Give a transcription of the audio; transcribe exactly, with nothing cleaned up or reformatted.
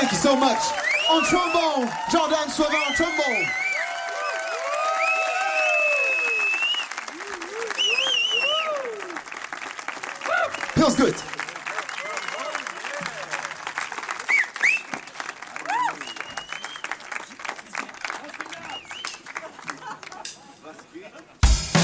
Thank you so much. On trombone, Jordan Sauvin on trombone. Feels good.